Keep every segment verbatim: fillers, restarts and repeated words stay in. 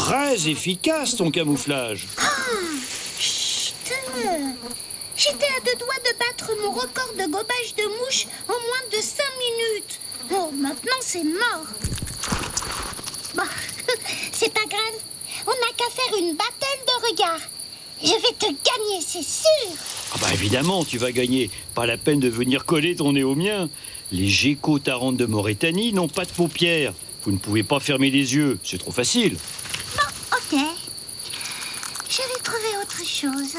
très efficace ton camouflage. Oh, chut. J'étais à deux doigts de battre mon record de gobage de mouches en moins de cinq minutes. Oh, maintenant c'est mort. Bon, c'est pas grave. On n'a qu'à faire une bataille de regards. Je vais te gagner, c'est sûr. Ah bah évidemment, tu vas gagner. Pas la peine de venir coller ton nez au mien. Les geckos tarantes de Mauritanie n'ont pas de paupières. Vous ne pouvez pas fermer les yeux, c'est trop facile. Bon, ok. Je vais trouver autre chose.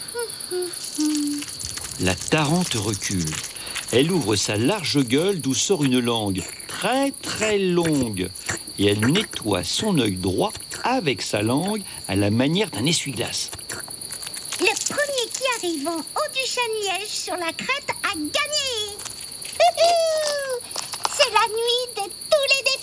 La tarente recule. Elle ouvre sa large gueule d'où sort une langue très très longue. Et elle nettoie son œil droit avec sa langue à la manière d'un essuie-glace. Le premier qui arrive en haut du chêne-liège sur la crête a gagné. C'est la nuit de tous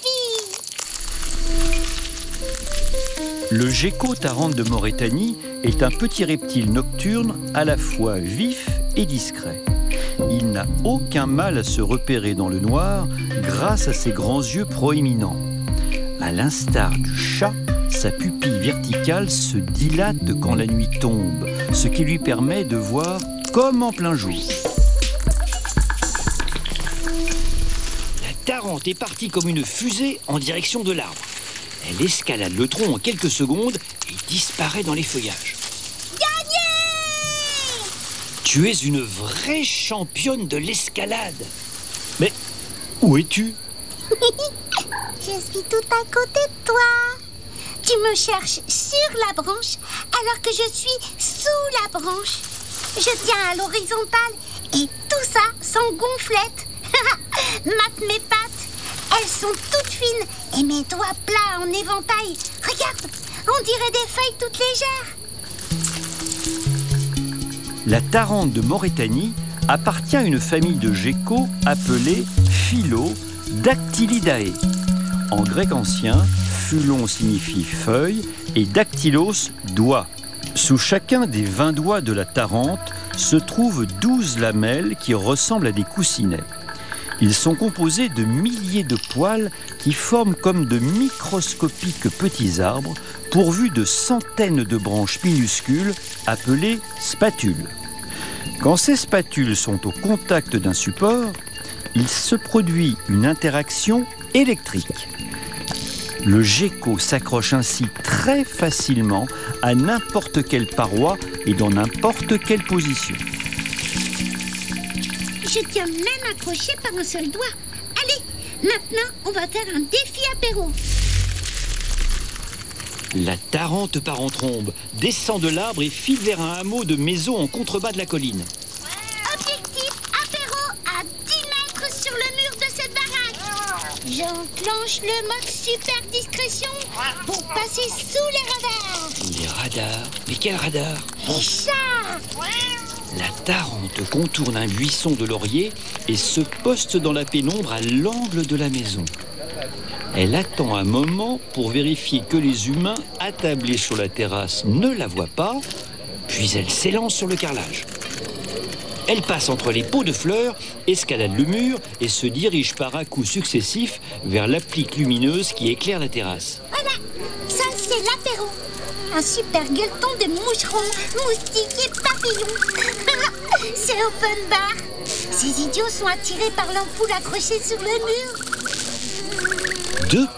les défis. Le gecko tarente de Mauritanie est un petit reptile nocturne à la fois vif et discret. Il n'a aucun mal à se repérer dans le noir grâce à ses grands yeux proéminents. À l'instar du chat, sa pupille verticale se dilate quand la nuit tombe, ce qui lui permet de voir comme en plein jour. La tarente est partie comme une fusée en direction de l'arbre. Elle escalade le tronc en quelques secondes et disparaît dans les feuillages. Gagné! Tu es une vraie championne de l'escalade. Mais où es-tu? Je suis tout à côté de toi. Tu me cherches sur la branche alors que je suis sous la branche. Je tiens à l'horizontale et tout ça sans gonflette. Mate mes pattes, elles sont toutes fines et mes doigts plats en éventail. Regarde, on dirait des feuilles toutes légères. La tarente de Mauritanie appartient à une famille de geckos appelée Phylodactylidae. En grec ancien, phylon signifie feuille et dactylos, doigt. Sous chacun des vingt doigts de la tarente se trouvent douze lamelles qui ressemblent à des coussinets. Ils sont composés de milliers de poils qui forment comme de microscopiques petits arbres pourvus de centaines de branches minuscules appelées spatules. Quand ces spatules sont au contact d'un support, il se produit une interaction électrique. Le gecko s'accroche ainsi très facilement à n'importe quelle paroi et dans n'importe quelle position. Je tiens même accroché par un seul doigt. Allez, maintenant on va faire un défi apéro. La tarente part en trombe, descend de l'arbre et file vers un hameau de maisons en contrebas de la colline. Objectif apéro à dix mètres sur le mur de cette baraque. J'enclenche le mode super discrétion pour passer sous les radars. Les radars? Mais quels radars? Les chats! La tarente contourne un buisson de lauriers et se poste dans la pénombre à l'angle de la maison. Elle attend un moment pour vérifier que les humains attablés sur la terrasse ne la voient pas, puis elle s'élance sur le carrelage. Elle passe entre les pots de fleurs, escalade le mur et se dirige par à-coups successifs vers l'applique lumineuse qui éclaire la terrasse. Voilà, ça c'est l'apéro. Un super gueuleton de moucherons, moustiques et papillons. C'est open bar. Ces idiots sont attirés par l'ampoule accrochée sur le mur. Deux